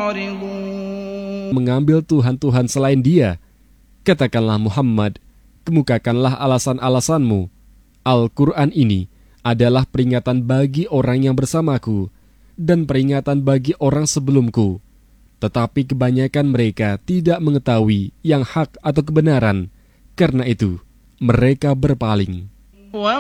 معرضون mengambil Tuhan-Tuhan selain Dia. Katakanlah Muhammad, kemukakanlah alasan-alasanmu. Al-Quran ini adalah peringatan bagi orang yang bersamaku dan peringatan bagi orang sebelumku. Tetapi kebanyakan mereka tidak mengetahui yang hak atau kebenaran. Karena itu, mereka berpaling.